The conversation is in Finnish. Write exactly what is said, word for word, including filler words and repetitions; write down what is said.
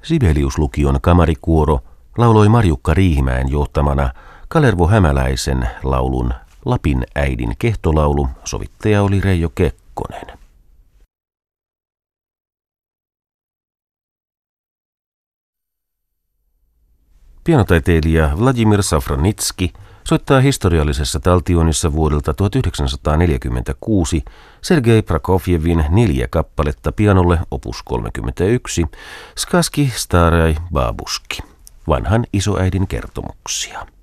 Sibelius-lukion kamarikuoro lauloi Marjukka Riihimäen johtamana Kalervo Hämäläisen laulun Lapin äidin kehtolaulu. Sovittaja oli Reijo Kekkonen. Pianotaiteilija Vladimir Safranitski soittaa historiallisessa taltioinnissa vuodelta tuhatyhdeksänsataaneljäkymmentäkuusi Sergei Prokofjevin neljä kappaletta pianolle opus kolmekymmentäyksi Skaski Starai Babuski, vanhan isoäidin kertomuksia.